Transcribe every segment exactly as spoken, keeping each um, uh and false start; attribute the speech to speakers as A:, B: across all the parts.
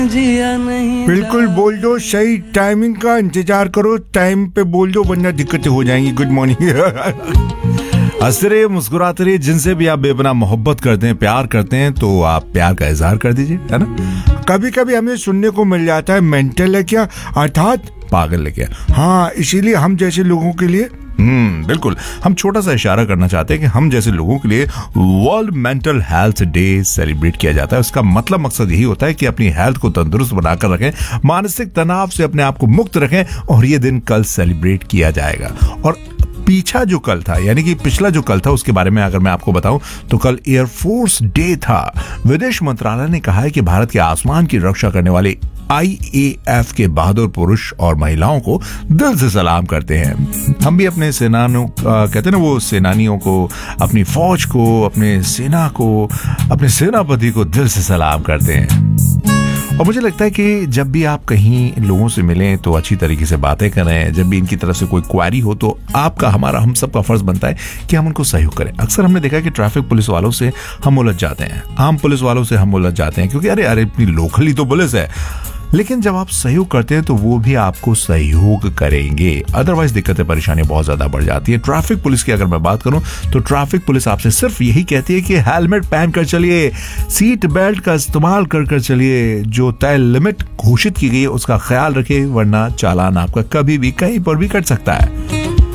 A: जिया नहीं
B: बिल्कुल बोल दो, सही टाइमिंग का इंतजार करो, टाइम पे बोल दो वरना दिक्कतें हो जाएंगी। Good morning. हंसते रहिए, मुस्कुराते रहिए, जिनसे भी आप बेपनाह मोहब्बत करते हैं, प्यार करते हैं, तो आप प्यार का इजहार कर दीजिए, है ना। कभी कभी हमें सुनने को मिल जाता है मेंटल है क्या, अर्थात पागल है क्या। हाँ, इसीलिए हम जैसे लोगों के लिए हम्म बिल्कुल हम छोटा सा इशारा करना चाहते हैं कि हम जैसे लोगों के लिए world mental health day celebrate किया जाता है। उसका मतलब मकसद यही होता है कि अपनी हेल्थ को तंदुरुस्त बनाकर रखें, मानसिक तनाव से अपने आप को मुक्त रखें, और ये दिन कल सेलिब्रेट किया जाएगा। और पीछा जो कल था, यानी कि पिछला जो कल था, उसके बारे में अगर मैं आपको बताऊं तो कल एयरफोर्स डे था। विदेश मंत्रालय ने कहा है कि भारत के आसमान की रक्षा करने वाले आई ए एफ के बहादुर पुरुष और महिलाओं को दिल से सलाम करते हैं। हम भी अपने सेनानियों, कहते हैं ना वो, सेनानियों को, अपनी फौज को, अपने सेना को, अपने सेनापति को दिल से सलाम करते हैं। और मुझे लगता है कि जब भी आप कहीं लोगों से मिलें तो अच्छी तरीके से बातें करें। जब भी इनकी तरफ से कोई क्वेरी हो तो आपका, हमारा, हम सबका फर्ज बनता है कि हम उनको सहयोग करें। अक्सर हमने देखा है कि ट्रैफिक पुलिस वालों से हम उलझ जाते हैं, आम पुलिस वालों से हम उलझ जाते हैं, क्योंकि अरे अरे इतनी लोकल ही तो पुलिस है। लेकिन जब आप सहयोग करते हैं तो वो भी आपको सहयोग करेंगे, अदरवाइज दिक्कतें परेशानियां बहुत ज्यादा बढ़ जाती है। ट्रैफिक पुलिस की अगर मैं बात करूं तो ट्रैफिक पुलिस आपसे सिर्फ यही कहती है कि हेलमेट पहन कर चलिए, सीट बेल्ट का इस्तेमाल कर कर चलिए, जो तय लिमिट घोषित की गई है उसका ख्याल रखिए, वरना चालान आपका कभी भी कहीं पर भी कट सकता है।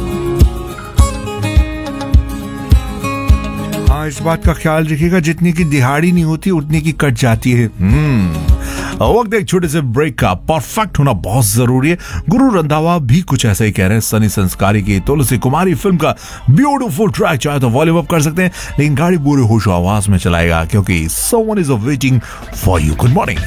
B: हाँ, इस बात का ख्याल रखिएगा, जितनी की दिहाड़ी नहीं होती उतनी की कट जाती है। हम्म वक्त एक छोटे से ब्रेक का। परफेक्ट होना बहुत जरूरी है। गुरु रंधावा भी कुछ ऐसा ही कह रहे हैं। सनी संस्कारी की तुलसी कुमारी फिल्म का ब्यूटीफुल ट्रैक चाहे तो वॉल्यूम अप कर सकते हैं, लेकिन गाड़ी पूरे होशो आवाज में चलाएगा, क्योंकि someone is waiting for you. Good morning.